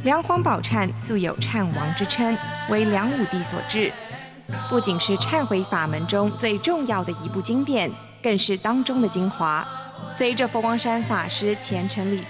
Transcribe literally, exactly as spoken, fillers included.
梁皇宝忏素有忏王之称，为梁武帝所制。不仅是忏悔法门中最重要的一部经典，更是当中的精华。随着佛光山法师虔诚礼